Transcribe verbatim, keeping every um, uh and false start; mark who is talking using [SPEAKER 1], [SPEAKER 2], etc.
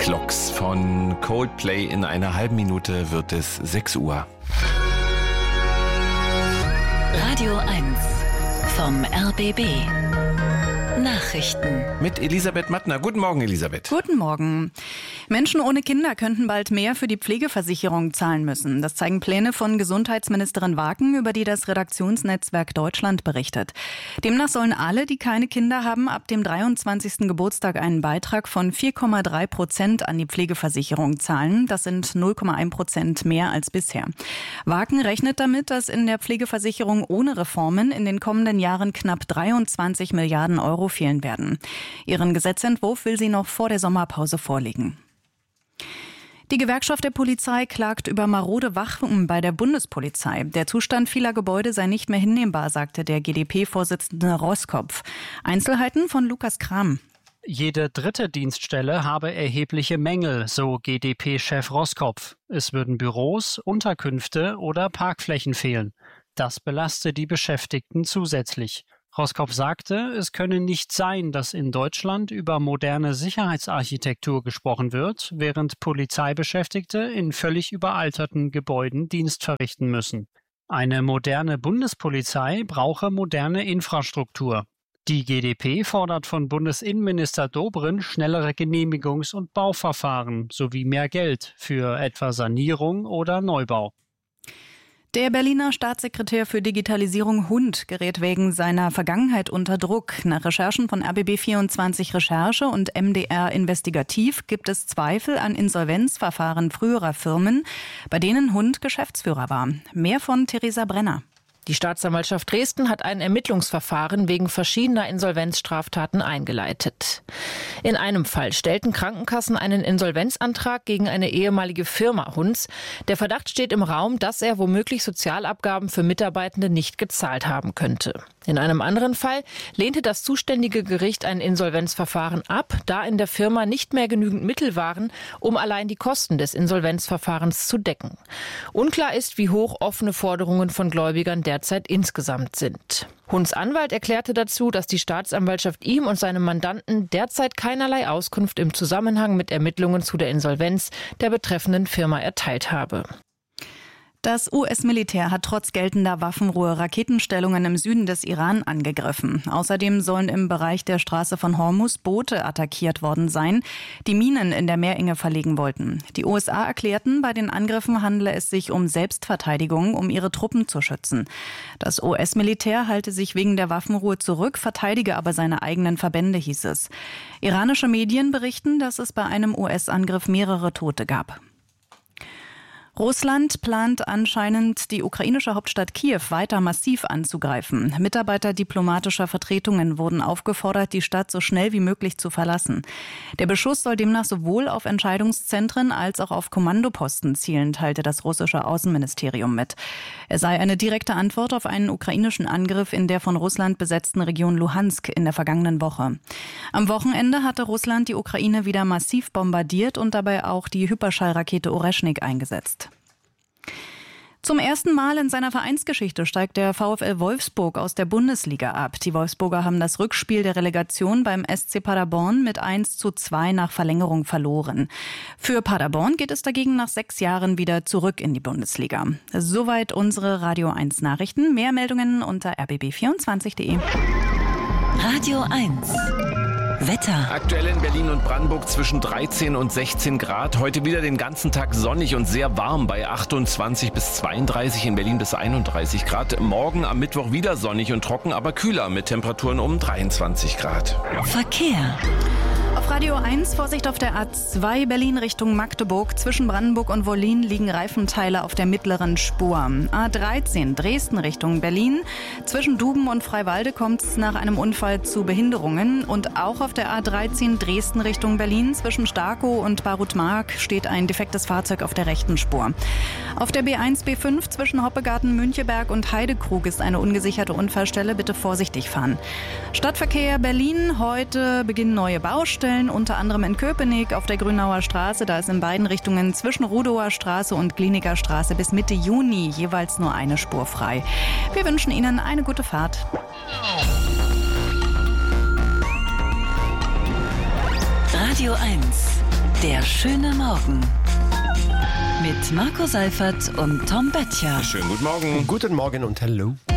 [SPEAKER 1] Clocks von Coldplay. In einer halben Minute wird es sechs Uhr.
[SPEAKER 2] Radio eins vom R B B. Nachrichten.
[SPEAKER 1] Mit Elisabeth Mattner. Guten Morgen, Elisabeth.
[SPEAKER 3] Guten Morgen. Menschen ohne Kinder könnten bald mehr für die Pflegeversicherung zahlen müssen. Das zeigen Pläne von Gesundheitsministerin Waken, über die das Redaktionsnetzwerk Deutschland berichtet. Demnach sollen alle, die keine Kinder haben, ab dem dreiundzwanzigsten Geburtstag einen Beitrag von vier Komma drei Prozent an die Pflegeversicherung zahlen. Das sind null Komma eins Prozent mehr als bisher. Waken rechnet damit, dass in der Pflegeversicherung ohne Reformen in den kommenden Jahren knapp dreiundzwanzig Milliarden Euro fehlen werden. Ihren Gesetzentwurf will sie noch vor der Sommerpause vorlegen. Die Gewerkschaft der Polizei klagt über marode Wachen bei der Bundespolizei. Der Zustand vieler Gebäude sei nicht mehr hinnehmbar, sagte der G d P-Vorsitzende Roskopf. Einzelheiten von Lukas Kram.
[SPEAKER 4] Jede dritte Dienststelle habe erhebliche Mängel, so G d P-Chef Roskopf. Es würden Büros, Unterkünfte oder Parkflächen fehlen. Das belaste die Beschäftigten zusätzlich. Roskopf sagte, es könne nicht sein, dass in Deutschland über moderne Sicherheitsarchitektur gesprochen wird, während Polizeibeschäftigte in völlig überalterten Gebäuden Dienst verrichten müssen. Eine moderne Bundespolizei brauche moderne Infrastruktur. Die G d P fordert von Bundesinnenminister Dobrindt schnellere Genehmigungs- und Bauverfahren sowie mehr Geld für etwa Sanierung oder Neubau.
[SPEAKER 3] Der Berliner Staatssekretär für Digitalisierung Hund gerät wegen seiner Vergangenheit unter Druck. Nach Recherchen von R B B vierundzwanzig Recherche und M D R Investigativ gibt es Zweifel an Insolvenzverfahren früherer Firmen, bei denen Hund Geschäftsführer war. Mehr von Theresa Brenner.
[SPEAKER 5] Die Staatsanwaltschaft Dresden hat ein Ermittlungsverfahren wegen verschiedener Insolvenzstraftaten eingeleitet. In einem Fall stellten Krankenkassen einen Insolvenzantrag gegen eine ehemalige Firma Hunds. Der Verdacht steht im Raum, dass er womöglich Sozialabgaben für Mitarbeitende nicht gezahlt haben könnte. In einem anderen Fall lehnte das zuständige Gericht ein Insolvenzverfahren ab, da in der Firma nicht mehr genügend Mittel waren, um allein die Kosten des Insolvenzverfahrens zu decken. Unklar ist, wie hoch offene Forderungen von Gläubigern derzeit insgesamt sind. Hunds Anwalt erklärte dazu, dass die Staatsanwaltschaft ihm und seinem Mandanten derzeit keinerlei Auskunft im Zusammenhang mit Ermittlungen zu der Insolvenz der betreffenden Firma erteilt habe.
[SPEAKER 3] Das U S-Militär hat trotz geltender Waffenruhe Raketenstellungen im Süden des Iran angegriffen. Außerdem sollen im Bereich der Straße von Hormuz Boote attackiert worden sein, die Minen in der Meerenge verlegen wollten. Die U S A erklärten, bei den Angriffen handle es sich um Selbstverteidigung, um ihre Truppen zu schützen. Das U S-Militär halte sich wegen der Waffenruhe zurück, verteidige aber seine eigenen Verbände, hieß es. Iranische Medien berichten, dass es bei einem U S-Angriff mehrere Tote gab. Russland plant anscheinend, die ukrainische Hauptstadt Kiew weiter massiv anzugreifen. Mitarbeiter diplomatischer Vertretungen wurden aufgefordert, die Stadt so schnell wie möglich zu verlassen. Der Beschuss soll demnach sowohl auf Entscheidungszentren als auch auf Kommandoposten zielen, teilte das russische Außenministerium mit. Er sei eine direkte Antwort auf einen ukrainischen Angriff in der von Russland besetzten Region Luhansk in der vergangenen Woche. Am Wochenende hatte Russland die Ukraine wieder massiv bombardiert und dabei auch die Hyperschallrakete Oreschnik eingesetzt. Zum ersten Mal in seiner Vereinsgeschichte steigt der VfL Wolfsburg aus der Bundesliga ab. Die Wolfsburger haben das Rückspiel der Relegation beim S C Paderborn mit eins zu zwei nach Verlängerung verloren. Für Paderborn geht es dagegen nach sechs Jahren wieder zurück in die Bundesliga. Soweit unsere Radio eins Nachrichten. Mehr Meldungen unter r b b vierundzwanzig punkt d e.
[SPEAKER 2] Radio eins. Wetter.
[SPEAKER 1] Aktuell in Berlin und Brandenburg zwischen dreizehn und sechzehn Grad. Heute wieder den ganzen Tag sonnig und sehr warm bei achtundzwanzig bis zweiunddreißig, in Berlin bis einunddreißig Grad. Morgen am Mittwoch wieder sonnig und trocken, aber kühler mit Temperaturen um dreiundzwanzig Grad.
[SPEAKER 2] Verkehr.
[SPEAKER 3] Auf Radio eins, Vorsicht auf der A zwei Berlin Richtung Magdeburg. Zwischen Brandenburg und Wollin liegen Reifenteile auf der mittleren Spur. A dreizehn Dresden Richtung Berlin. Zwischen Duben und Freiwalde kommt es nach einem Unfall zu Behinderungen. Und auch auf der A dreizehn Dresden Richtung Berlin. Zwischen Starkow und Barutmark steht ein defektes Fahrzeug auf der rechten Spur. Auf der B eins B fünf zwischen Hoppegarten, Müncheberg und Heidekrug ist eine ungesicherte Unfallstelle. Bitte vorsichtig fahren. Stadtverkehr Berlin. Heute beginnen neue Baustellen. Unter anderem in Köpenick auf der Grünauer Straße. Da ist in beiden Richtungen zwischen Rudower Straße und Kliniker Straße bis Mitte Juni jeweils nur eine Spur frei. Wir wünschen Ihnen eine gute Fahrt.
[SPEAKER 2] Radio eins. Der schöne Morgen. Mit Marco Seifert und Tom Böttcher.
[SPEAKER 1] Schönen guten Morgen.
[SPEAKER 6] Guten Morgen und hallo.